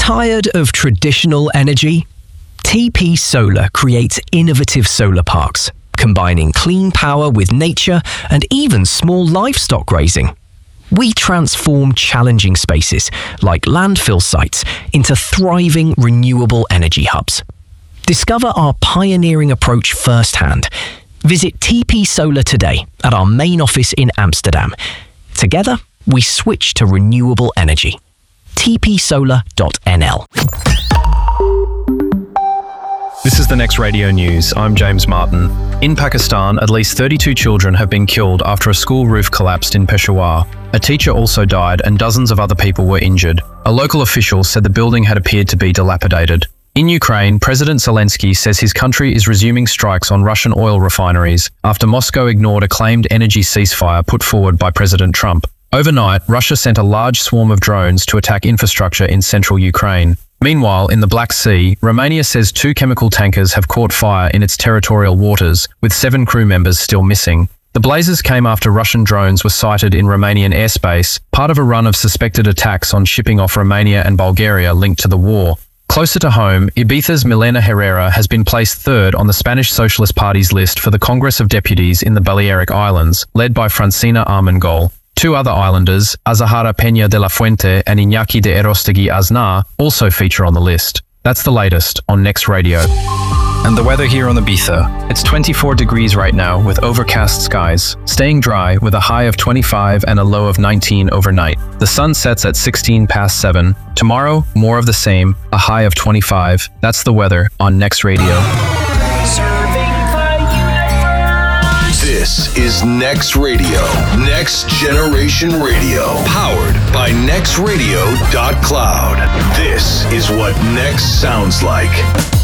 Tired of traditional energy? TP Solar creates innovative solar parks, combining clean power with nature and even small livestock grazing. We transform challenging spaces, like landfill sites, into thriving renewable energy hubs. Discover our pioneering approach firsthand. Visit TP Solar today at our main office in Amsterdam. Together, we switch to renewable energy. tpsolar.nl. This is the Next Radio News. I'm James Martin. In Pakistan, at least 32 children have been killed after a school roof collapsed in Peshawar. A teacher also died and dozens of other people were injured. A local official said the building had appeared to be dilapidated. In Ukraine, President Zelensky says his country is resuming strikes on Russian oil refineries after Moscow ignored a claimed energy ceasefire put forward by President Trump. Overnight, Russia sent a large swarm of drones to attack infrastructure in central Ukraine. Meanwhile, in the Black Sea, Romania says 2 chemical tankers have caught fire in its territorial waters, with 7 crew members still missing. The blazes came after Russian drones were sighted in Romanian airspace, part of a run of suspected attacks on shipping off Romania and Bulgaria linked to the war. Closer to home, Ibiza's Milena Herrera has been placed 3rd on the Spanish Socialist Party's list for the Congress of Deputies in the Balearic Islands, led by Francina Armengol. 2 other islanders, Azahara Peña de la Fuente and Iñaki de Erostegui Aznar, also feature on the list. That's the latest on Next Radio. And the weather here on Ibiza. It's 24 degrees right now with overcast skies, staying dry with a high of 25 and a low of 19 overnight. The sun sets at 16 past 7. Tomorrow, more of the same, a high of 25. That's the weather on Next Radio. This is Next Radio, Next Generation Radio, powered by nextradio.cloud. This is what Next sounds like.